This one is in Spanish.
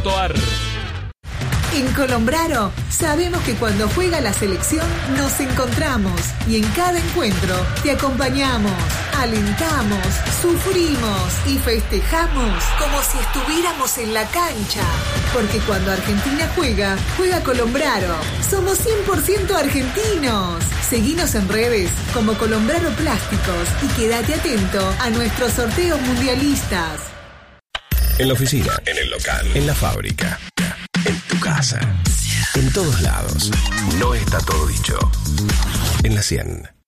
En Colombraro sabemos que cuando juega la selección nos encontramos y en cada encuentro te acompañamos, alentamos, sufrimos y festejamos como si estuviéramos en la cancha. Porque cuando Argentina juega Colombraro. Somos 100% argentinos. Seguinos en redes como Colombraro Plásticos y quédate atento a nuestros sorteos mundialistas. En la oficina, en el local, en la fábrica, en tu casa, en todos lados. No está todo dicho. En la 100.